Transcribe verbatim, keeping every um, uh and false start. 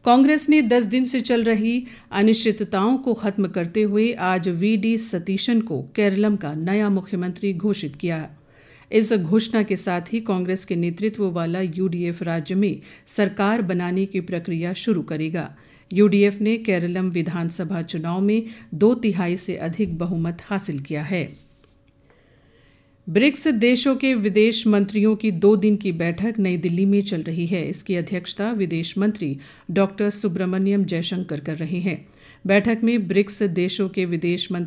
कांग्रेस ने दस दिन से चल रही अनिश्चितताओं को खत्म करते हुए आज वी डी सतीशन को केरलम का नया मुख्यमंत्री घोषित किया। इस घोषणा के साथ ही कांग्रेस के नेतृत्व वाला यू डी एफ राज्य में सरकार बनाने की प्रक्रिया शुरू करेगा। यू डी एफ ने केरलम विधानसभा चुनाव में दो तिहाई से अधिक बहुमत हासिल किया है। ब्रिक्स देशों के विदेश मंत्रियों की दो दिन की बैठक नई दिल्ली में चल रही है। इसकी अध्यक्षता विदेश मंत्री डॉक्टर सुब्रमण्यम जयशंकर कर रहे हैं। बैठक में ब्रिक्स देशों के विदेश मंत्री